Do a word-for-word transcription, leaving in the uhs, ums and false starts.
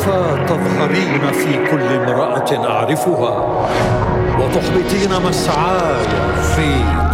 سوف تظهرين في كل امرأة أعرفها، وتحبطين مسعاي في